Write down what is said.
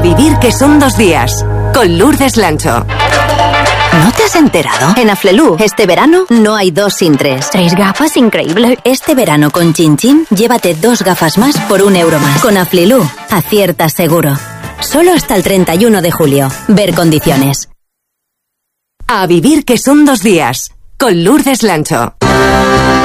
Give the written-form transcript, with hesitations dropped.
vivir que son 2 días. Con Lourdes Lancho. ¿No te has enterado? En Aflelu, este verano, no hay 2 sin 3. 3 gafas, increíble. Este verano con Chin Chin, llévate 2 gafas más por €1 más. Con Aflelu, aciertas seguro. Solo hasta el 31 de julio. Ver condiciones. A vivir que son 2 días. Con Lourdes Lancho.